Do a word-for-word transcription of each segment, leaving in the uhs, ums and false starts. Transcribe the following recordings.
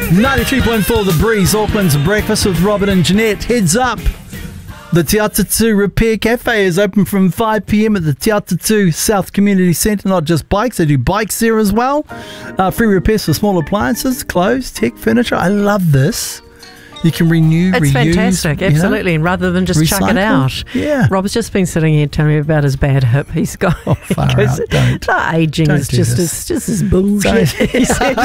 ninety-three point four The Breeze, Auckland's Breakfast with Robert and Jeanette. Heads up, the Te Atatu Repair Cafe is open from five p.m. at the Te Atatu South Community Centre. Not just bikes, they do bikes there as well. Uh, free repairs for small appliances, clothes, tech, furniture. I love this. You can renew, It's reuse, fantastic, absolutely, you know? and rather than just chuck it Recycle. out. Yeah. Rob's just been sitting here telling me about his bad hip. He's got Oh, far because out. Don't. the aging Don't is do just this. as just as bullshit. He said.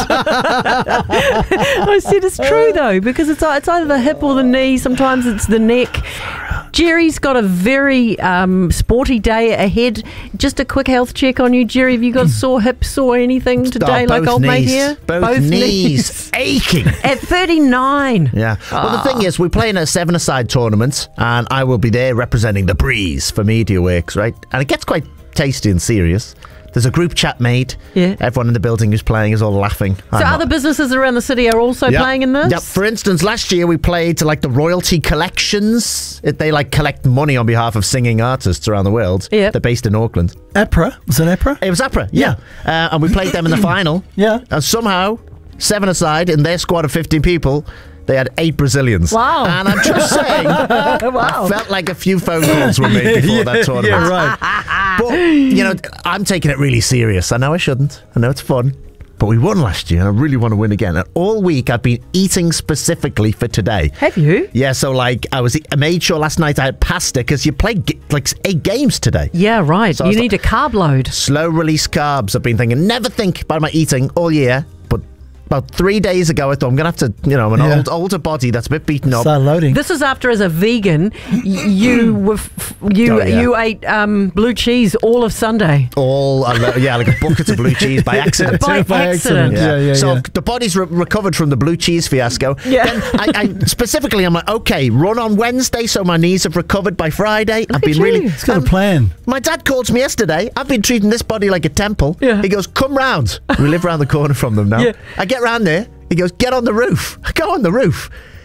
I said it's true though, because it's it's either the hip or the knee. Sometimes it's the neck. Jerry's got a very um, sporty day ahead. Just a quick health check on you, Jerry. Have you got sore hips, sore anything today, Oh, like both old mate knees. here? Both, knees aching. At thirty-nine. Yeah. Well, the thing is, we're playing a seven-a-side tournament, and I will be there representing the Breeze for MediaWorks, right? And it gets quite tasty and serious. There's a group chat made. Yeah. Everyone in the building who's playing is all laughing. So I'm other not. businesses around the city are also Yep. playing in this? Yep. For instance, last year we played to like the royalty collections. It, they like collect money on behalf of singing artists around the world. Yep. They're based in Auckland. APRA. Was it APRA? It was APRA, yeah. Uh, and we played them in the final. Yeah. And somehow, seven aside, in their squad of fifteen people, they had eight Brazilians. Wow. And I'm just saying, Wow. I felt like a few phone calls were made before yeah, that tournament. Yeah, right. But, you know, I'm taking it really serious. I know I shouldn't. I know it's fun. But we won last year, and I really want to win again. And all week, I've been eating specifically for today. Have you? Yeah, so, like, I was I made sure last night I had pasta, because you play, g- like, eight games today. Yeah, right. So I you was need a carb load. Slow release carbs. I've been thinking, never think about my eating all year. But about three days ago, I thought I'm going to have to, you know, I'm an Yeah. old, older body that's a bit beaten up. Start loading. This is after, as a vegan, y- you were f- you Oh, yeah. you ate um, blue cheese all of Sunday. All, alo- yeah, like a bucket of blue cheese by accident. By By accident. accident. Yeah, yeah, so yeah. the body's re- recovered from the blue cheese fiasco. Yeah. Then I, I specifically, I'm like, okay, run on Wednesday, so my knees have recovered by Friday. I've at been you. really. It's got um, a plan. My dad calls me yesterday. I've been treating this body like a temple. Yeah. He goes, come round. We live round the corner from them now. Yeah. I get round there. He goes, get on the roof. I go on the roof.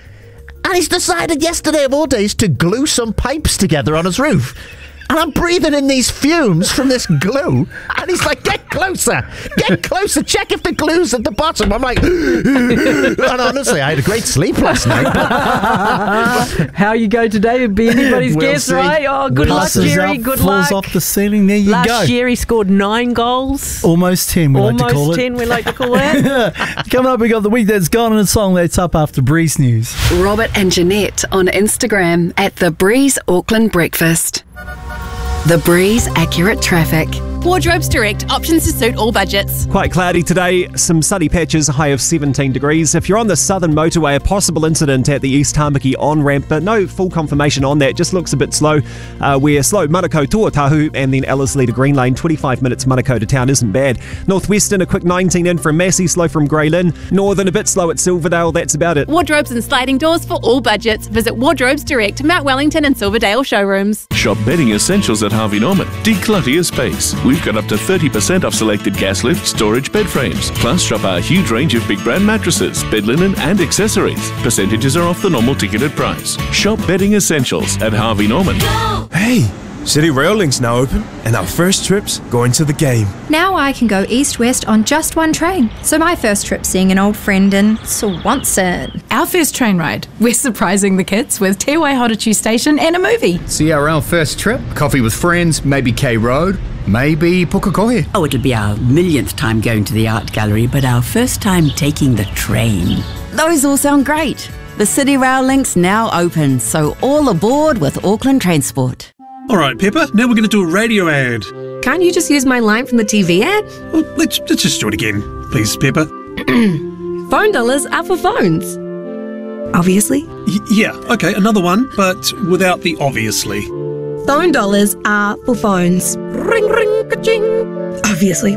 And he's decided yesterday of all days to glue some pipes together on his roof. And I'm breathing in these fumes from this glue. And he's like, get closer. Get closer. Check if the glue's at the bottom. I'm like, and honestly, I had a great sleep last night. How you go today would be anybody's We'll guess, see. right? Oh, good luck, Passes Jerry. out, Good falls luck. off the ceiling. There you Last go. year he scored nine goals. Almost ten, we like to call Almost it. ten, we like to call that. Coming up, we got the week that's gone and a song that's up after Breeze News. Robert and Jeanette on Instagram at The Breeze Auckland Breakfast. The Breeze Accurate Traffic. Wardrobes Direct, options to suit all budgets. Quite cloudy today, some sunny patches, a high of seventeen degrees. If you're on the southern motorway, a possible incident at the East Tāmaki on-ramp, but no full confirmation on that, just looks a bit slow. Uh, we're slow, Manukau Tuatahu, and then Ellerslie to Green Lane, twenty-five minutes Manukau to town isn't bad. Northwestern, a quick nineteen in from Massey, slow from Grey Lynn. Northern, a bit slow at Silverdale, that's about it. Wardrobes and sliding doors for all budgets. Visit Wardrobes Direct, Mount Wellington and Silverdale showrooms. Shop bedding essentials at Harvey Norman. Declutter your space. We've got up to thirty percent off selected gas lift, storage bed frames. Plus, shop our huge range of big brand mattresses, bed linen and accessories. Percentages are off the normal ticketed price. Shop bedding essentials at Harvey Norman. Hey, City Rail Link's now open, and our first trip's going to the game. Now I can go east-west on just one train. So my first trip seeing an old friend in Swanson. Our first train ride, we're surprising the kids with Te Waihotachu Station and a movie. C R L first trip, coffee with friends, maybe K Road, maybe Pukekohe. Oh, it'll be our millionth time going to the art gallery, but our first time taking the train. Those all sound great. The City Rail Link's now open, so all aboard with Auckland Transport. All right, Pepper, now we're going to do a radio ad. Can't you just use my line from the T V ad? Well, let's, let's just do it again. Please, Pepper. Phone dollars are for phones. Obviously. Y- yeah, okay, another one, but without the obviously. Phone dollars are for phones. Ring, ring, ka-ching. Obviously.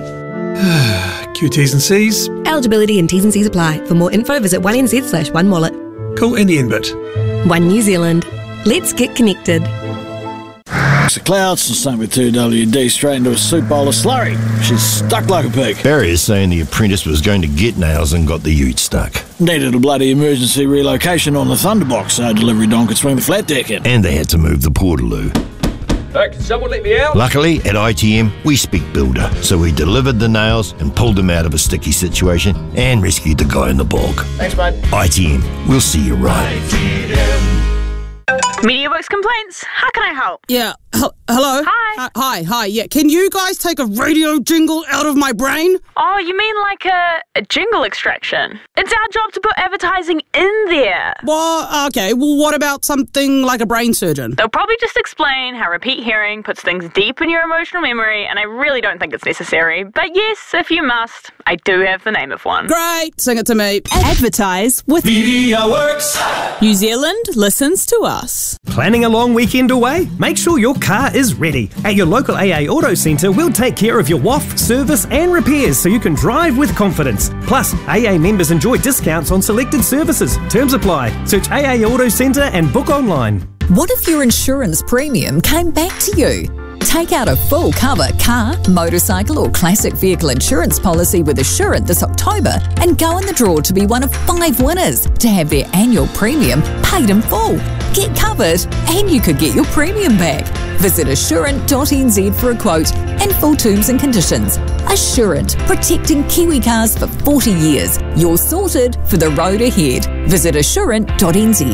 Q Ts and Cs. Eligibility and T's and C's apply. For more info, visit one N Z slash one wallet. Cool, and the end bit. One New Zealand. Let's get connected. It's the clouds, and same with two W D straight into a soup bowl of slurry. She's stuck like a pig. Barry is saying the apprentice was going to get nails and got the ute stuck. Needed a bloody emergency relocation on the Thunderbox so delivery don could swing the flat deck in. And they had to move the portaloo. Uh, can someone let me out? Luckily, at I T M, we speak builder, so we delivered the nails and pulled him out of a sticky situation and rescued the guy in the bog. Thanks, mate. I T M, we'll see you right. MediaWorks complaints. How can I help? Yeah. H- hello? Hi. Uh, hi, hi. Yeah. Can you guys take a radio jingle out of my brain? Oh, you mean like a, a jingle extraction? It's our job to put advertising in there. Well, okay. Well, what about something like a brain surgeon? They'll probably just explain how repeat hearing puts things deep in your emotional memory, and I really don't think it's necessary. But yes, if you must, I do have the name of one. Great. Sing it to me. Advertise with MediaWorks. New Zealand listens to us. Planning a long weekend away? Make sure your car is ready. At your local A A Auto Centre, we'll take care of your W A F, service and repairs so you can drive with confidence. Plus, A A members enjoy discounts on selected services. Terms apply. Search A A Auto Centre and book online. What if your insurance premium came back to you? Take out a full cover car, motorcycle or classic vehicle insurance policy with Assurant this October and go in the draw to be one of five winners to have their annual premium paid in full. Get covered and you could get your premium back. Visit assurant dot n z for a quote and full terms and conditions. Assurant, protecting Kiwi cars for forty years. You're sorted for the road ahead. Visit assurant dot n z.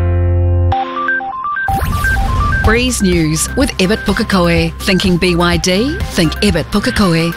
Breeze News with Ebert Pukekohe. Thinking B Y D? Think Ebert Pukekohe.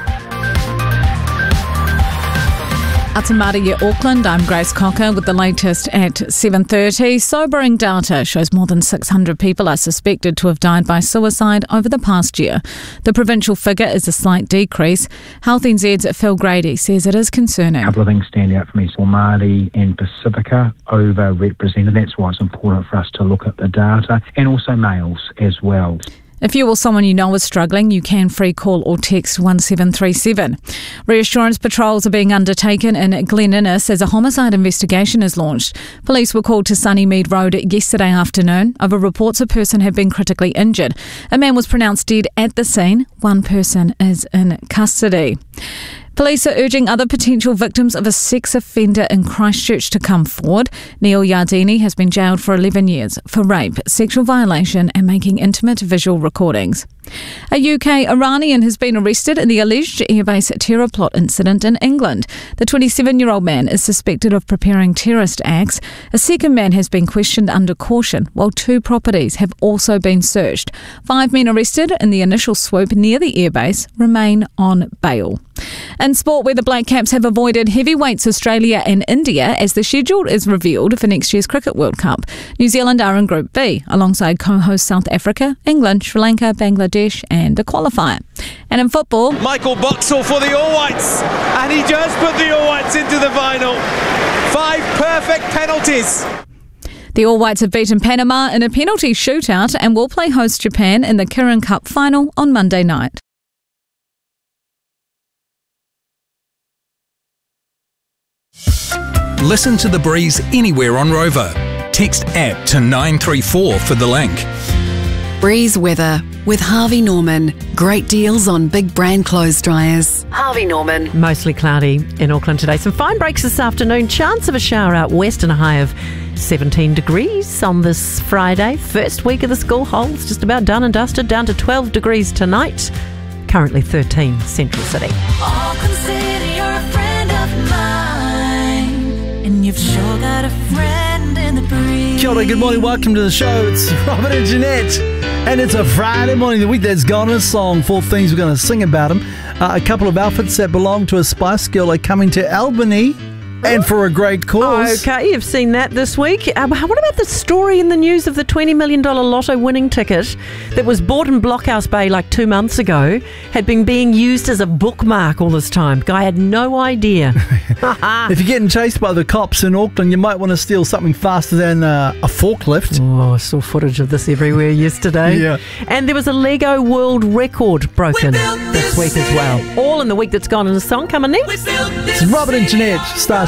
Atamaria, Auckland. I'm Grace Cocker with the latest at seven thirty. Sobering data shows more than six hundred people are suspected to have died by suicide over the past year. The provincial figure is a slight decrease. Health N Z's Phil Grady says it is concerning. A couple of things stand out for me. Māori and Pacifica overrepresented. That's why it's important for us to look at the data, and also males as well. If you or someone you know is struggling, you can free call or text one seven three seven. Reassurance patrols are being undertaken in Glen Innes as a homicide investigation is launched. Police were called to Sunnymead Road yesterday afternoon over reports a person had been critically injured. A man was pronounced dead at the scene. One person is in custody. Police are urging other potential victims of a sex offender in Christchurch to come forward. Neil Yardini has been jailed for eleven years for rape, sexual violation and making intimate visual recordings. A U K Iranian has been arrested in the alleged airbase terror plot incident in England. The twenty-seven-year-old man is suspected of preparing terrorist acts. A second man has been questioned under caution, while two properties have also been searched. Five men arrested in the initial swoop near the airbase remain on bail. In sport, where the Black Caps have avoided heavyweights Australia and India as the schedule is revealed for next year's Cricket World Cup. New Zealand are in Group B, alongside co-host South Africa, England, Sri Lanka, Bangladesh and a qualifier. And in football, Michael Boxall for the All Whites, and he just put the All Whites into the final. Five perfect penalties. The All Whites have beaten Panama in a penalty shootout and will play host Japan in the Kirin Cup final on Monday night. Listen to The Breeze anywhere on Rover. Text app to nine three four for the link. Breeze weather with Harvey Norman. Great deals on big brand clothes dryers. Harvey Norman. Mostly cloudy in Auckland today. Some fine breaks this afternoon. Chance of a shower out west and a high of seventeen degrees on this Friday. First week of the school holidays just about done and dusted. Down to twelve degrees tonight. Currently thirteen Central City. Auckland City, you're a friend of mine, and you've sure got a friend in the breeze. Kia ora, good morning, welcome to the show. It's Robert and Jeanette, and it's a Friday morning, the week that's gone. A song, four things we're going to sing about them. Uh, a couple of outfits that belong to a Spice Girl are coming to Albany, and for a great cause. Okay, you've seen that this week. Uh, what about the story in the news of the twenty million dollars lotto winning ticket that was bought in Blockhouse Bay like two months ago, had been being used as a bookmark all this time? Guy had no idea. If you're getting chased by the cops in Auckland, you might want to steal something faster than uh, a forklift. Oh, I saw footage of this everywhere yesterday. Yeah. And there was a Lego world record broken this, this week as well. All in the week that's gone in the song coming next. It's Robert and Jeanette, Star